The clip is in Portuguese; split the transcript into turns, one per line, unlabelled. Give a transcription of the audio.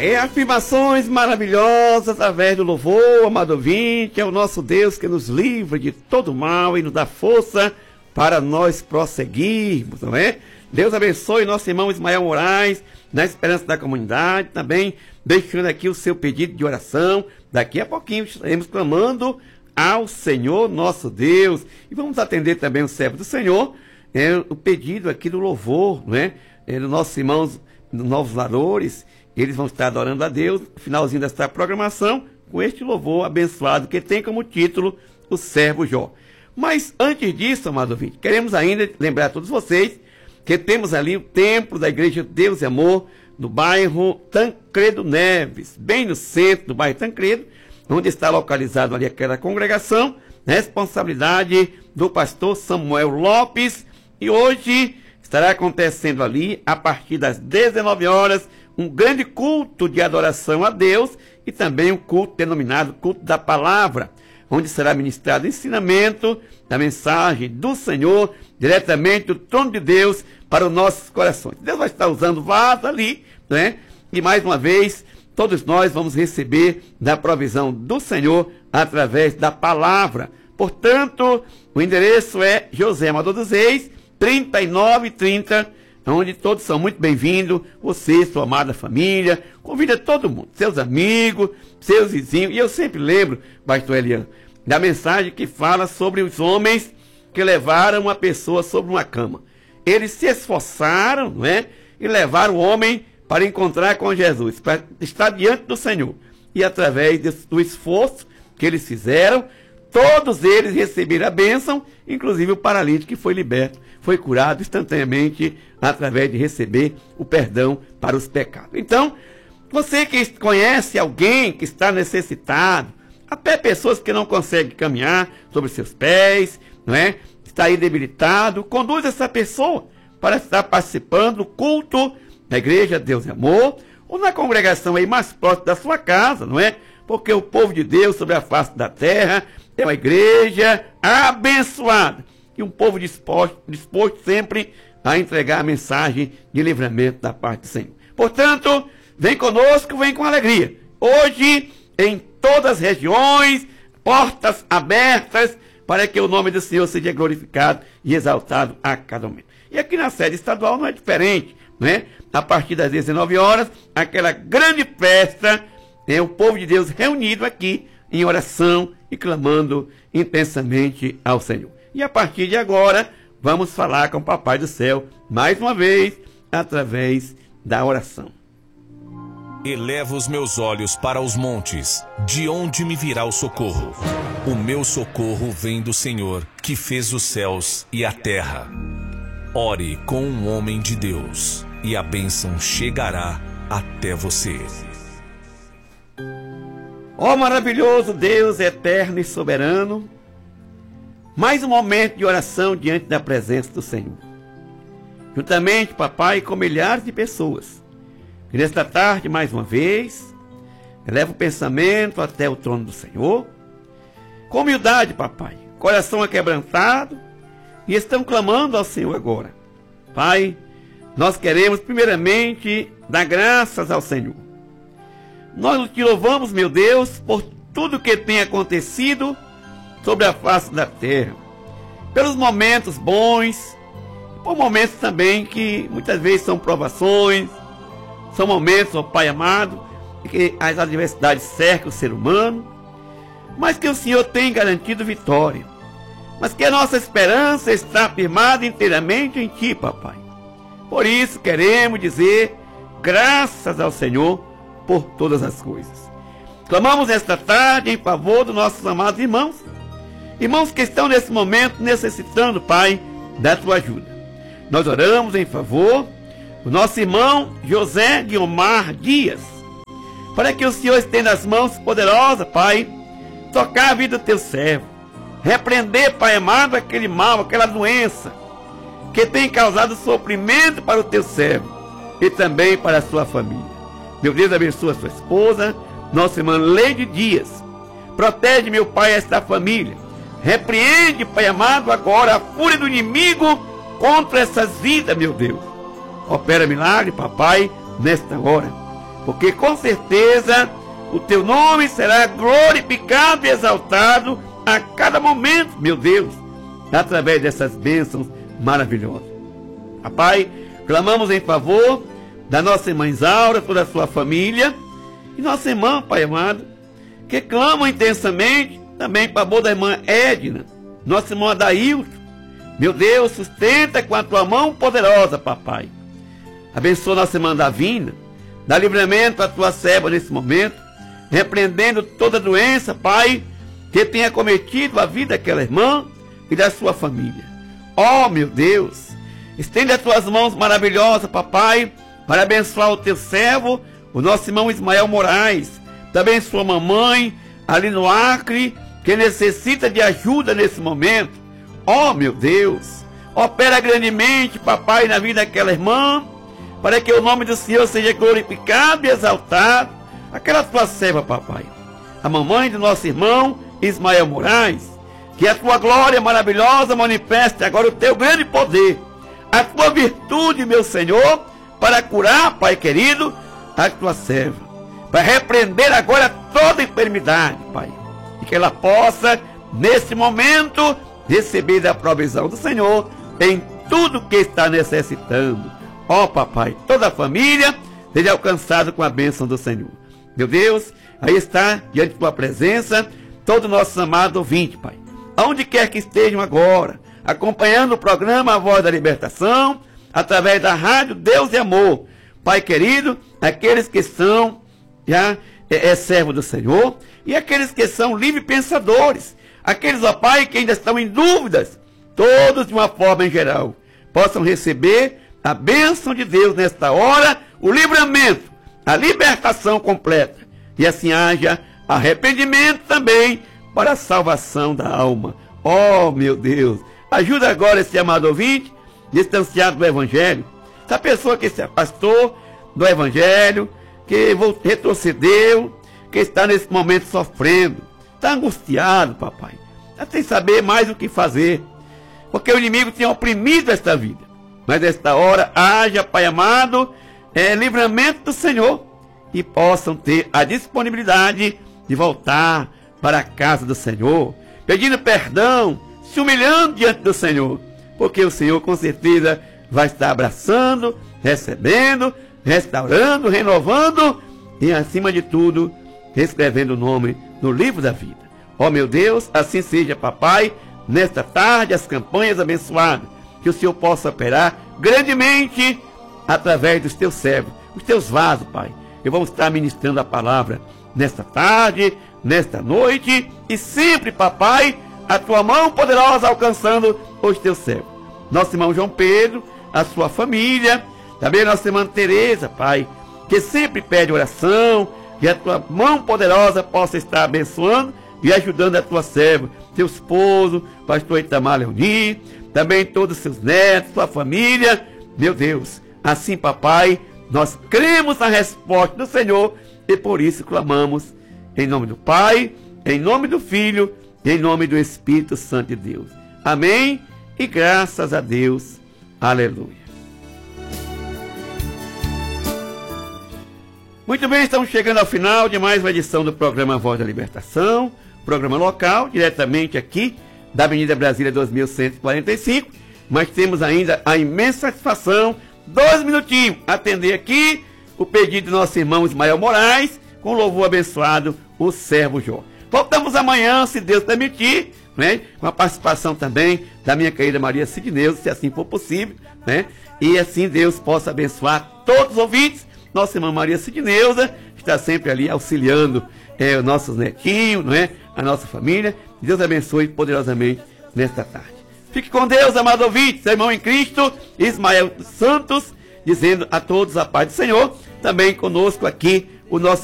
É afirmações maravilhosas através do louvor, amado ouvinte. É o nosso Deus que nos livra de todo mal e nos dá força para nós prosseguirmos, não é? Deus abençoe nosso irmão Ismael Moraes, na esperança da comunidade, também deixando aqui o seu pedido de oração. Daqui a pouquinho estaremos clamando ao Senhor nosso Deus. E vamos atender também o servo do Senhor, o pedido aqui do louvor, não é? Dos nossos irmãos Novos Valores. Eles vão estar adorando a Deus no finalzinho desta programação com este louvor abençoado que tem como título o servo Jó. Mas antes disso, amado ouvinte, queremos ainda lembrar a todos vocês que temos ali o templo da Igreja Deus e Amor no bairro Tancredo Neves, bem no centro do bairro Tancredo, onde está localizado ali aquela congregação, responsabilidade do pastor Samuel Lopes, e hoje estará acontecendo ali, a partir das 19 horas, um grande culto de adoração a Deus e também um culto denominado Culto da Palavra, onde será ministrado ensinamento da mensagem do Senhor, diretamente do trono de Deus para os nossos corações. Deus vai estar usando vaso ali, né? E mais uma vez, todos nós vamos receber da provisão do Senhor através da palavra. Portanto, o endereço é José Amador dos Reis, 3930, onde todos são muito bem-vindos, você, sua amada família, convida todo mundo, seus amigos, seus vizinhos. E eu sempre lembro, pastor Eliano, da mensagem que fala sobre os homens que levaram uma pessoa sobre uma cama. Eles se esforçaram, não é? E levaram o homem para encontrar com Jesus, para estar diante do Senhor. E através do esforço que eles fizeram, todos eles receberam a bênção, inclusive o paralítico que foi liberto, foi curado instantaneamente através de receber o perdão para os pecados. Então, você que conhece alguém que está necessitado, até pessoas que não conseguem caminhar sobre seus pés, não é? Está aí debilitado, conduz essa pessoa para estar participando do culto da Igreja Deus e Amor, ou na congregação aí mais próxima da sua casa, não é? Porque o povo de Deus sobre a face da terra é uma igreja abençoada e um povo disposto sempre a entregar a mensagem de livramento da parte do Senhor. Portanto, vem conosco, vem com alegria. Hoje, em todas as regiões, portas abertas para que o nome do Senhor seja glorificado e exaltado a cada momento. E aqui na sede estadual não é diferente, não é? A partir das 19 horas, aquela grande festa, o povo de Deus reunido aqui em oração e clamando intensamente ao Senhor. E a partir de agora, vamos falar com o Papai do Céu, mais uma vez, através da oração.
Elevo os meus olhos para os montes, de onde me virá o socorro? O meu socorro vem do Senhor, que fez os céus e a terra. Ore com um homem de Deus, e a bênção chegará até você.
Ó maravilhoso Deus eterno e soberano, mais um momento de oração diante da presença do Senhor. Juntamente, papai, com milhares de pessoas, que nesta tarde, mais uma vez, eleva o pensamento até o trono do Senhor, com humildade, papai, coração aquebrantado, e estão clamando ao Senhor agora. Pai, nós queremos primeiramente dar graças ao Senhor. Nós te louvamos, meu Deus, por tudo que tem acontecido sobre a face da terra, pelos momentos bons, por momentos também que muitas vezes são provações, são momentos, ó Pai amado, em que as adversidades cercam o ser humano, mas que o Senhor tem garantido vitória, mas que a nossa esperança está firmada inteiramente em Ti, papai. Por isso queremos dizer graças ao Senhor por todas as coisas. Clamamos esta tarde em favor dos nossos amados irmãos, irmãos que estão nesse momento necessitando, Pai, da Tua ajuda. Nós oramos em favor do nosso irmão José Guiomar Dias, para que o Senhor estenda as mãos poderosas, Pai, tocar a vida do Teu servo, repreender, Pai amado, aquele mal, aquela doença que tem causado sofrimento para o Teu servo e também para a sua família. Meu Deus, abençoa a sua esposa, nossa irmã Leide Dias. Protege, meu Pai, esta família. Repreende, Pai amado, agora a fúria do inimigo contra essas vidas, meu Deus. Opera milagre, papai, nesta hora. porque com certeza o teu nome será glorificado e exaltado a cada momento, meu Deus, através dessas bênçãos maravilhosas. Pai, clamamos em favor da nossa irmã Isaura, toda a sua família, e nossa irmã, Pai amado, que clamam intensamente também em favor da irmã Edna, nossa irmã Adailton. Meu Deus, sustenta com a tua mão poderosa, papai. Abençoa nossa irmã Davina, dá livramento à tua serva nesse momento, repreendendo toda doença, Pai, que tenha cometido a vida daquela irmã e da sua família. Oh, meu Deus, estende as tuas mãos maravilhosas, papai, para abençoar o teu servo, o nosso irmão Ismael Moraes, também sua mamãe, ali no Acre, que necessita de ajuda nesse momento. Oh, meu Deus, opera grandemente, papai, na vida daquela irmã, para que o nome do Senhor seja glorificado e exaltado. Aquela tua serva, papai, a mamãe do nosso irmão Ismael Moraes, que a tua glória maravilhosa manifeste agora o teu grande poder, a tua virtude, meu Senhor, para curar, Pai querido, a tua serva, para repreender agora toda enfermidade, Pai, e que ela possa, nesse momento, receber da provisão do Senhor em tudo que está necessitando. Ó, papai, toda a família seja alcançada com a bênção do Senhor. Meu Deus, aí está, diante de tua presença, todo o nosso amado ouvinte, Pai, aonde quer que estejam agora, acompanhando o programa A Voz da Libertação, através da rádio Deus e Amor. Pai querido, aqueles que são já servos do Senhor e aqueles que são livres pensadores, aqueles, ó Pai, que ainda estão em dúvidas, todos de uma forma em geral, possam receber a bênção de Deus nesta hora, o livramento, a libertação completa, e assim haja arrependimento também para a salvação da alma. Oh, meu Deus, ajuda agora esse amado ouvinte, distanciado do Evangelho, essa pessoa que se afastou do Evangelho, que retrocedeu, que está nesse momento sofrendo, está angustiado, papai, está sem saber mais o que fazer, porque o inimigo tem oprimido esta vida. Mas nesta hora haja, Pai amado, livramento do Senhor, e possam ter a disponibilidade de voltar para a casa do Senhor, pedindo perdão, se humilhando diante do Senhor, porque o Senhor com certeza vai estar abraçando, recebendo, restaurando, renovando e, acima de tudo, escrevendo o nome no livro da vida. Ó meu Deus, assim seja, papai, nesta tarde, as campanhas abençoadas, que o Senhor possa operar grandemente através dos teus servos, os teus vasos, Pai. E vamos estar ministrando a palavra nesta tarde, nesta noite, e sempre, papai, a tua mão poderosa alcançando os teus servos. Nosso irmão João Pedro, a sua família, também nossa irmã Tereza, Pai, que sempre pede oração, que a tua mão poderosa possa estar abençoando e ajudando a tua serva, teu esposo, pastor Itamar Leoni, também todos os seus netos, tua família. Meu Deus, assim, papai, nós cremos na resposta do Senhor e por isso clamamos em nome do Pai, em nome do Filho e em nome do Espírito Santo de Deus. Amém e graças a Deus. Aleluia. Muito bem, estamos chegando ao final de mais uma edição do programa Voz da Libertação, programa local, diretamente aqui da Avenida Brasília 2145, mas temos ainda a imensa satisfação, 2 minutinhos, atender aqui o pedido do nosso irmão Ismael Moraes, com louvor abençoado, o servo Jó. Voltamos amanhã, se Deus permitir, né, com a participação também da minha querida Maria Sidneuza, se assim for possível, né, e assim Deus possa abençoar todos os ouvintes. Nossa irmã Maria Sidneuza está sempre ali auxiliando os nossos netinhos, não é? A nossa família. Deus abençoe poderosamente nesta tarde. Fique com Deus, amado ouvinte, seu irmão em Cristo, Ismael Santos, dizendo a todos a paz do Senhor. Também conosco aqui o nosso